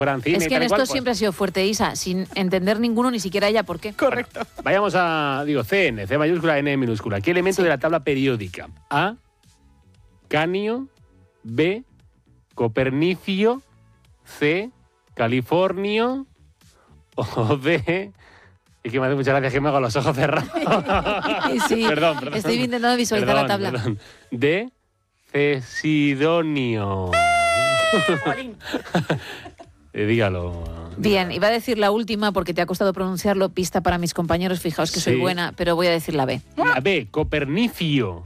Es que en esto siempre ha sido fuerte Isa, sin entender ninguno, ni siquiera ella por qué. Correcto. Bueno, vayamos a, CN, C mayúscula, N minúscula. ¿Qué elemento de la tabla periódica? A, Canio, B, Copernicio, C, Californio o D... Es que me hace muchas gracias que me hago los ojos cerrados. Sí, perdón. Estoy intentando visualizar la tabla. D, Cesidonio. Dígalo. Bien, iba a decir la última porque te ha costado pronunciarlo, pista para mis compañeros, fijaos que soy buena, pero voy a decir la B. La B, Copernicio.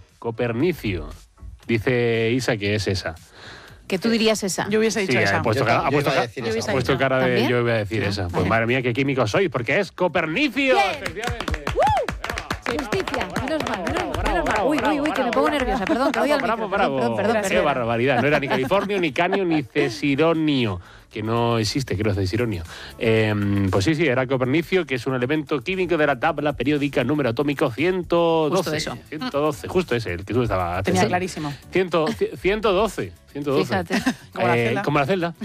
Dice Isa que es esa. Que tú dirías esa. Yo hubiese dicho esa. Ha puesto cara de yo voy a decir esa. Pues madre mía, qué químico sois, porque es Copernicio. Efectivamente. Justicia, menos mal. Uy, que me pongo nerviosa, perdón, que voy al micro. Perdón. Qué barbaridad, no era ni Californio, ni Canio, ni Cesidonio, que no existe, creo, Cesironio. Pues sí, era Copernicio, que es un elemento químico de la tabla periódica, número atómico 112. Justo eso. 112, justo ese, el que tú estabas... Tenía clarísimo. 112. Fíjate. Como la celda.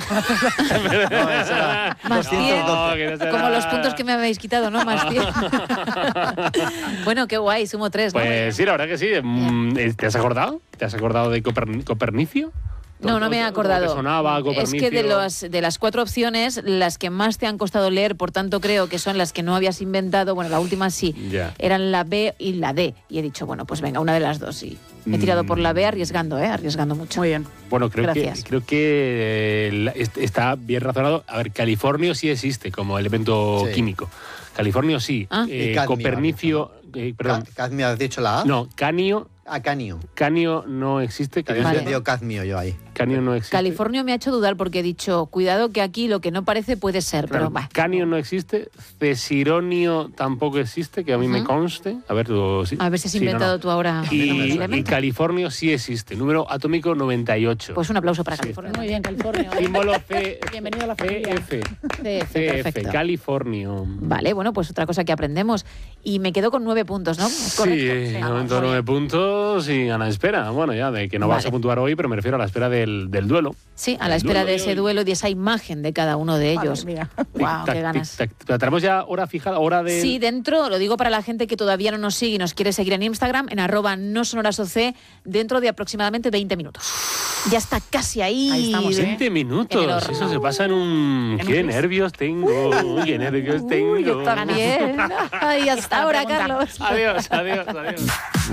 Más 100. Como los puntos que me habéis quitado, ¿no? Más 100. Bueno, qué guay, sumo 3, ¿no? Pues sí, la verdad que sí. ¿Te has acordado? ¿Te has acordado de Copernicio? No me he acordado. ¿Te sonaba Copernicio? Es que de las 4 opciones, las que más te han costado leer, por tanto creo que son las que no habías inventado, bueno, la última sí, eran la B y la D. Y he dicho, bueno, pues venga, una de las dos, sí. Me he tirado por la B arriesgando mucho. Muy bien. Bueno, creo que está bien razonado. A ver, Californio sí existe como elemento químico. Californio sí. Copernicio... perdón. ¿Cadmio has dicho la A? No, Canio... Canio. Canio no existe. Había entendido cadmio yo ahí. Canio no existe. Californio me ha hecho dudar porque he dicho, cuidado que aquí lo que no parece puede ser, claro, pero va. Canio no existe, Cesironio tampoco existe, que a mí me conste. A ver si has inventado tú ahora. Y Californio sí existe, número atómico 98. Pues un aplauso para Californio. Muy bien, Californio. Símbolo C. Bienvenido a la familia. CF, Californio. Vale, bueno, pues otra cosa que aprendemos. Y me quedo con 9 puntos, ¿no? ¿Es correcto? Sí, 9 puntos y a la espera. Bueno, ya de que no vas a puntuar hoy, pero me refiero a la espera del duelo. Sí, a la espera de ese duelo y de esa imagen de cada uno de ellos. Wow, qué ganas. ¿Tenemos ya hora fijada? ¿Hora de...? Sí, dentro, lo digo para la gente que todavía no nos sigue y nos quiere seguir en Instagram, en @nosonorasoc, dentro de aproximadamente 20 minutos. Ya está casi ahí. Ahí estamos, 20 minutos. Eso se pasa en un... ¡Qué nervios tengo! ¡Qué nervios tengo! Yo también. Ay, hasta ahora, Carlos. Adiós.